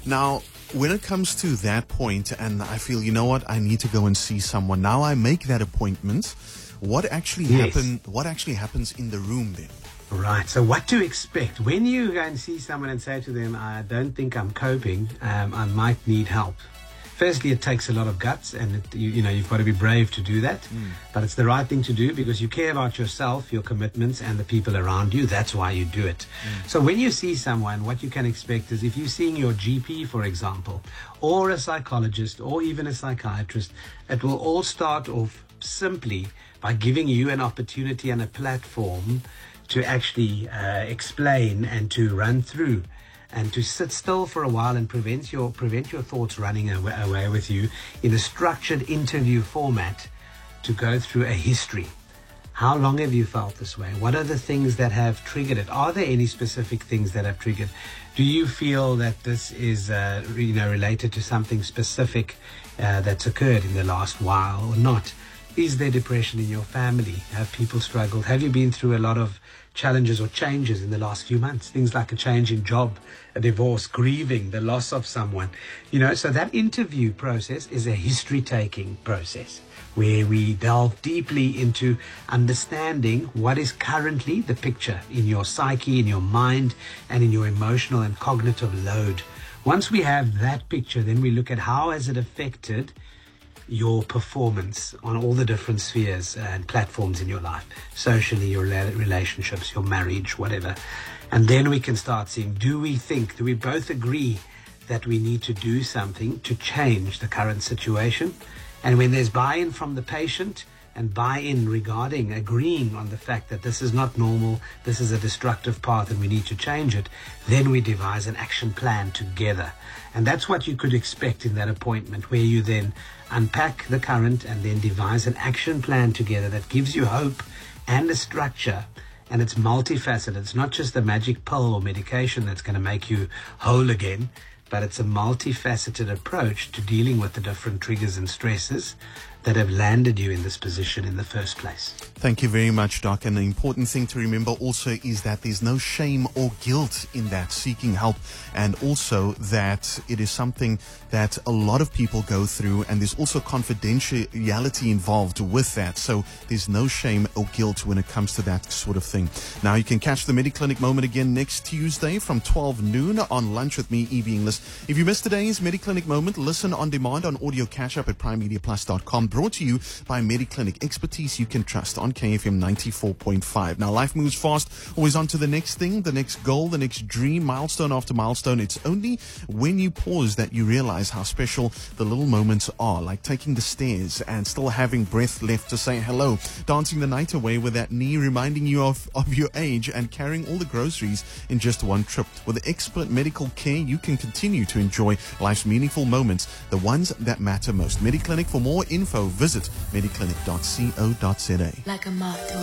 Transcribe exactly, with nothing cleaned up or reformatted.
Now, when it comes to that point, and I feel, you know what, I need to go and see someone. Now I make that appointment. What actually Yes. happen? What actually happens in the room then? Right. So what to expect when you go and see someone and say to them, I don't think I'm coping, um, I might need help. Firstly, it takes a lot of guts, and it, you, you know you've got to be brave to do that. Mm. But it's the right thing to do because you care about yourself, your commitments, and the people around you. That's why you do it. Mm. So when you see someone, what you can expect is if you're seeing your G P, for example, or a psychologist, or even a psychiatrist, it will all start off simply by giving you an opportunity and a platform to actually uh, explain and to run through and to sit still for a while and prevent your prevent your thoughts running away, away with you in a structured interview format to go through a history. How long have you felt this way? What are the things that have triggered it? Are there any specific things that have triggered? Do you feel that this is uh, you know related to something specific uh, that's occurred in the last while or not? Is there depression in your family? Have people struggled? Have you been through a lot of challenges or changes in the last few months? Things like a change in job, a divorce, grieving, the loss of someone. You know, so that interview process is a history-taking process where we delve deeply into understanding what is currently the picture in your psyche, in your mind, and in your emotional and cognitive load. Once we have that picture, then we look at how has it affected your performance on all the different spheres and platforms in your life, socially, your relationships, your marriage, whatever. And then we can start seeing, do we think, do we both agree that we need to do something to change the current situation? And when there's buy-in from the patient and buy-in regarding agreeing on the fact that this is not normal, this is a destructive path and we need to change it, then we devise an action plan together. And that's what you could expect in that appointment, where you then unpack the current and then devise an action plan together that gives you hope and a structure. And it's multifaceted. It's not just a magic pill or medication that's going to make you whole again, but it's a multifaceted approach to dealing with the different triggers and stresses that have landed you in this position in the first place. Thank you very much, Doc. And the important thing to remember also is that there's no shame or guilt in that, seeking help, and also that it is something that a lot of people go through, and there's also confidentiality involved with that. So there's no shame or guilt when it comes to that sort of thing. Now, you can catch the MediClinic Moment again next Tuesday from twelve noon on Lunch with me, E B Inglis. If you missed today's MediClinic Moment, listen on demand on audio catch-up at prime media plus dot com. Brought to you by MediClinic, expertise you can trust on K F M ninety-four point five. Now, life moves fast, always on to the next thing, the next goal, the next dream, milestone after milestone. It's only when you pause that you realize how special the little moments are, like taking the stairs and still having breath left to say hello, dancing the night away with that knee reminding you of, of your age, and carrying all the groceries in just one trip. With expert medical care, you can continue to enjoy life's meaningful moments, the ones that matter most. MediClinic. For more info, visit mediclinic dot co dot za. Like a moth.